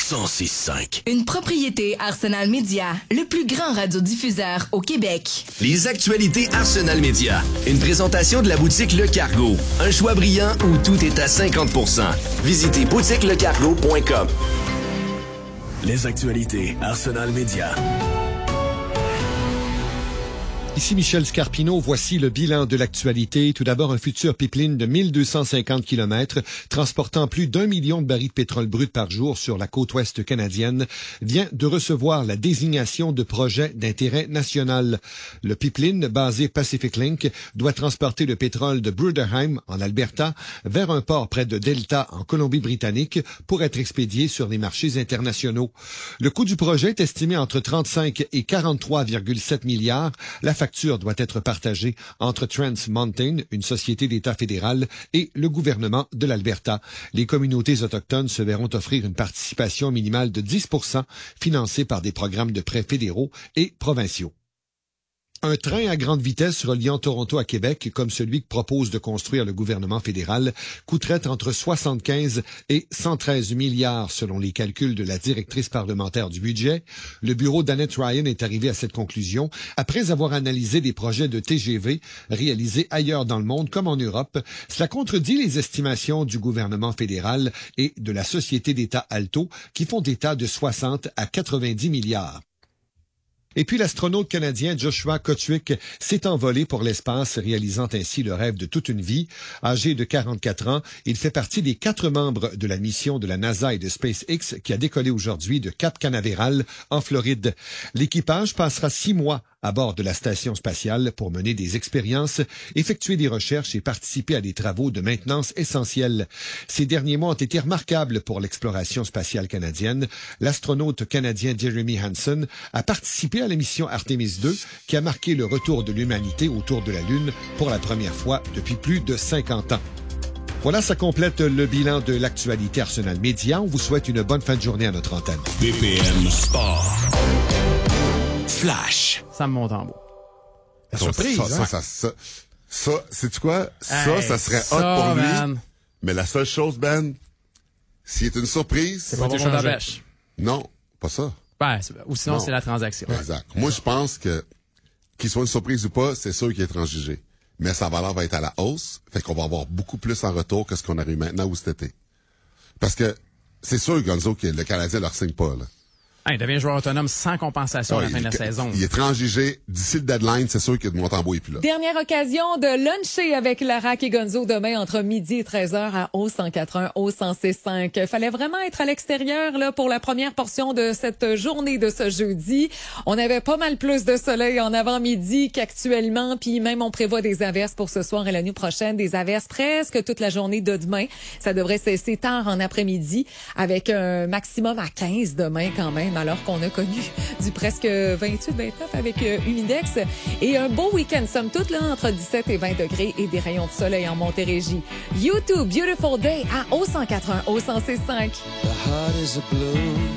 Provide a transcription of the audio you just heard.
106.5. Une propriété Arsenal Media, le plus grand radiodiffuseur au Québec. Les actualités Arsenal Media. Une présentation de la boutique Le Cargo. Un choix brillant où tout est à 50%. Visitez boutiquelecargo.com. Les actualités Arsenal Media. Ici Michel Scarpino, voici le bilan de l'actualité. Tout d'abord, un futur pipeline de 1250 km transportant plus d'1 million de barils de pétrole brut par jour sur la côte ouest canadienne vient de recevoir la désignation de projet d'intérêt national. Le pipeline, basé Pacific Link, doit transporter le pétrole de Bruderheim, en Alberta, vers un port près de Delta, en Colombie-Britannique, pour être expédié sur les marchés internationaux. Le coût du projet est estimé entre 35 et 43,7 milliards. La facture doit être partagée entre Trans Mountain, une société d'État fédéral, et le gouvernement de l'Alberta. Les communautés autochtones se verront offrir une participation minimale de 10% financée par des programmes de prêts fédéraux et provinciaux. Un train à grande vitesse reliant Toronto à Québec, comme celui que propose de construire le gouvernement fédéral, coûterait entre 75 et 113 milliards selon les calculs de la directrice parlementaire du budget. Le bureau d'Annette Ryan est arrivé à cette conclusion après avoir analysé des projets de TGV réalisés ailleurs dans le monde comme en Europe. Cela contredit les estimations du gouvernement fédéral et de la société d'État Alto qui font état de 60 à 90 milliards. Et puis l'astronaute canadien Joshua Kotwick s'est envolé pour l'espace, réalisant ainsi le rêve de toute une vie. Âgé de 44 ans, il fait partie des 4 membres de la mission de la NASA et de SpaceX qui a décollé aujourd'hui de Cap Canaveral, en Floride. L'équipage passera 6 mois à bord de la station spatiale pour mener des expériences, effectuer des recherches et participer à des travaux de maintenance essentiels. Ces derniers mois ont été remarquables pour l'exploration spatiale canadienne. L'astronaute canadien Jeremy Hansen a participé à la mission Artemis II qui a marqué le retour de l'humanité autour de la Lune pour la première fois depuis plus de 50 ans. Voilà, ça complète le bilan de l'actualité Arsenal Média. On vous souhaite une bonne fin de journée à notre antenne. BPM Sport. Flash. Ça me monte en beau. La surprise, ça, sais-tu quoi? Ça serait hot pour lui. Man. Mais la seule chose, Ben, s'il est une surprise... C'est pas bon bêche. Non, pas ça. Ben, ou sinon, non. C'est la transaction. Exact. Moi, je pense que, qu'il soit une surprise ou pas, c'est sûr qu'il est transigé. Mais sa valeur va être à la hausse. Fait qu'on va avoir beaucoup plus en retour que ce qu'on a eu maintenant ou cet été. Parce que, c'est sûr, Gonzo, que le Canadien leur signe pas, là. Il devient joueur autonome sans compensation à la fin de la saison. Il est transigé. D'ici le deadline, c'est sûr que Montembeault est plus là. Dernière occasion de luncher avec Larac et Gonzo demain entre midi et 13h à O104.1, O106.5. Fallait vraiment être à l'extérieur là pour la première portion de cette journée de ce jeudi. On avait pas mal plus de soleil en avant-midi qu'actuellement, puis même on prévoit des averses pour ce soir et la nuit prochaine, des averses presque toute la journée de demain. Ça devrait cesser tard en après-midi avec un maximum à 15 demain quand même, alors qu'on a connu du presque 28-29 avec Humidex. Et un beau week-end, somme toute, là, entre 17 et 20 degrés et des rayons de soleil en Montérégie. YouTube, Beautiful Day à O104.1, O106.5.